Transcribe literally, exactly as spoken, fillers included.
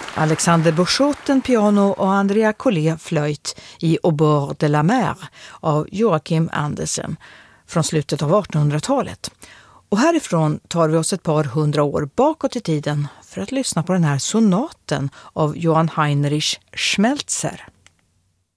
Alexander Borchotten piano och Andrea Collet flöjt i Au bord de la mer av Joachim Andersen från slutet av artonhundratalet. Och härifrån tar vi oss ett par hundra år bakåt i tiden för att lyssna på den här sonaten av Johann Heinrich Schmelzer.